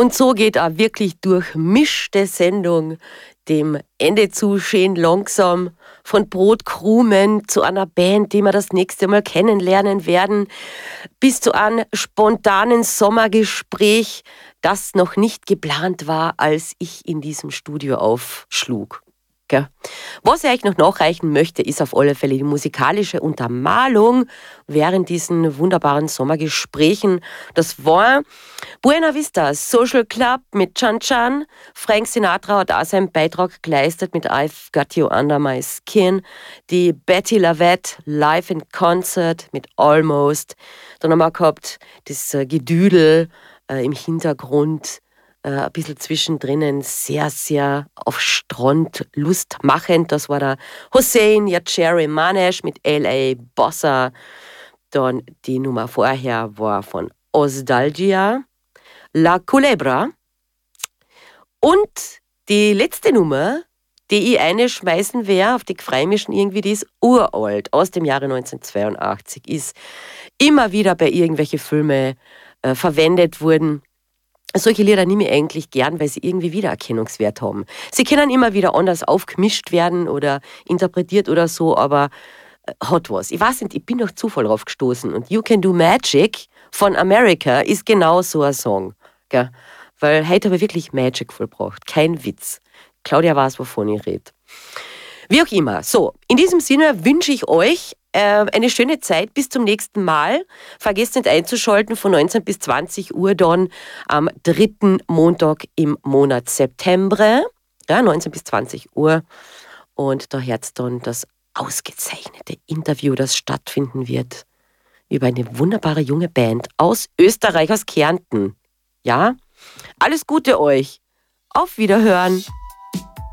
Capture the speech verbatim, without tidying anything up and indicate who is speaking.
Speaker 1: Und so geht eine wirklich durchmischte Sendung dem Ende zu, schön langsam. Von Brotkrumen zu einer Band, die wir das nächste Mal kennenlernen werden, bis zu einem spontanen Sommergespräch, das noch nicht geplant war, als ich in diesem Studio aufschlug. Gell? Was ich euch noch nachreichen möchte, ist auf alle Fälle die musikalische Untermalung während diesen wunderbaren Sommergesprächen. Das war Buena Vista Social Club mit Chan Chan. Frank Sinatra hat auch seinen Beitrag geleistet mit I've Got You Under My Skin. Die Betty Lavette live in Concert mit Almost. Dann haben wir gehabt das äh, Gedüdel äh, im Hintergrund. Äh, ein bisschen zwischendrin sehr, sehr auf Strand lustmachend. Das war der Hossein Yacheri Manesh mit L A Bossa. Dann die Nummer vorher war von Osdalgia, La Culebra. Und die letzte Nummer, die ich eine schmeißen werde, auf die Freimischen irgendwie, die ist uralt, aus dem Jahre neunzehnhundertzweiundachtzig, ist immer wieder bei irgendwelchen Filmen äh, verwendet worden. Solche Lieder nehme ich eigentlich gern, weil sie irgendwie Wiedererkennungswert haben. Sie können immer wieder anders aufgemischt werden oder interpretiert oder so, aber hat was. Ich weiß nicht, ich bin durch Zufall drauf gestoßen und You Can Do Magic von America ist genau so ein Song. Gell? Weil heute habe ich wirklich Magic vollbracht. Kein Witz. Claudia weiß, wovon ich rede. Wie auch immer. So, in diesem Sinne wünsche ich euch äh, eine schöne Zeit. Bis zum nächsten Mal. Vergesst nicht einzuschalten von neunzehn bis zwanzig Uhr dann am dritten Montag im Monat September. Ja, neunzehn bis zwanzig Uhr. Und da hört dann das ausgezeichnete Interview, das stattfinden wird über eine wunderbare junge Band aus Österreich, aus Kärnten. Ja, alles Gute euch. Auf Wiederhören.